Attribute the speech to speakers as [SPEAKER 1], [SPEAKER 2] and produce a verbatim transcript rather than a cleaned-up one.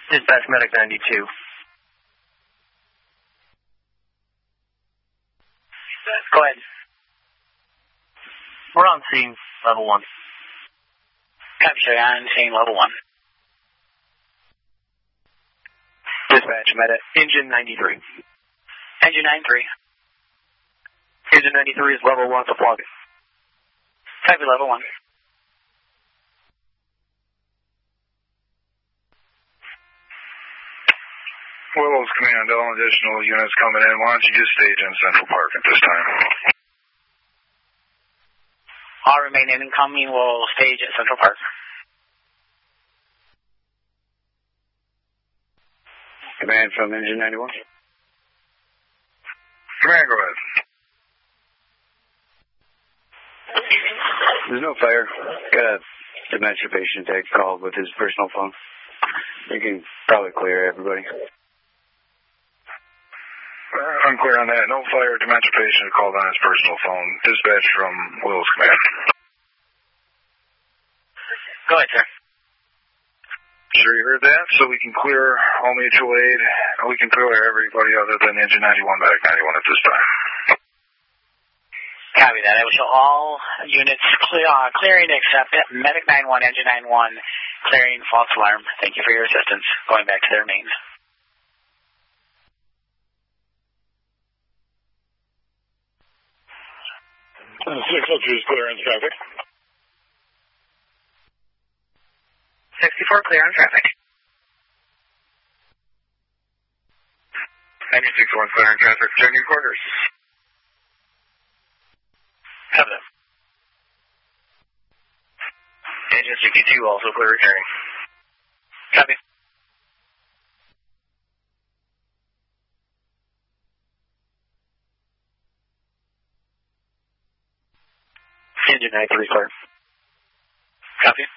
[SPEAKER 1] Dispatch Medic ninety-two.
[SPEAKER 2] Go ahead.
[SPEAKER 1] We're on scene, level one.
[SPEAKER 2] Copy, sir. On scene, level one.
[SPEAKER 1] Dispatch Medic. Engine ninety-three.
[SPEAKER 2] Engine ninety-three.
[SPEAKER 1] Engine ninety-three is level one, so plug it.
[SPEAKER 2] Copy, level one.
[SPEAKER 3] Willows Command, all additional units coming in. Why don't you just stage in Central Park at this time?
[SPEAKER 2] All remaining incoming will stage at Central Park.
[SPEAKER 4] Command from Engine ninety-one.
[SPEAKER 3] Command, go ahead.
[SPEAKER 4] There's no fire. Got a dementia patient that called with his personal phone. You can probably clear everybody.
[SPEAKER 3] Uh, unclear on that. No fire. Dementia patient called on his personal phone. Dispatch from Willows Command.
[SPEAKER 2] Go ahead, sir.
[SPEAKER 3] Sure you heard that? So we can clear all mutual aid. We can clear everybody other than Engine ninety-one, Medic ninety-one at this time.
[SPEAKER 2] Copy that. I will show all units clear, uh, clearing except Medic ninety-one, Engine ninety-one, clearing false alarm. Thank you for your assistance. Going back to their mains.
[SPEAKER 3] six oh two is clear on traffic.
[SPEAKER 2] sixty-four clear on traffic.
[SPEAKER 3] ninety-six one clear on traffic. Check your quarters.
[SPEAKER 2] Have them.
[SPEAKER 3] Engine sixty-two also clear returning.
[SPEAKER 2] Copy.
[SPEAKER 1] Engine ninety-three clear.
[SPEAKER 2] Copy.